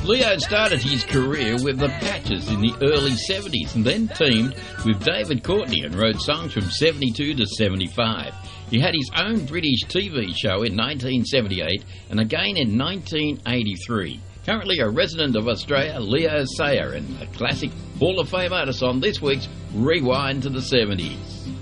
Leo started his career with the Patches in the early 70s and then teamed with David Courtney and wrote songs from 72 to 75. He had his own British TV show in 1978 and again in 1983. Currently a resident of Australia, Leo Sayer, and a classic Hall of Fame artist on this week's Rewind to the 70s.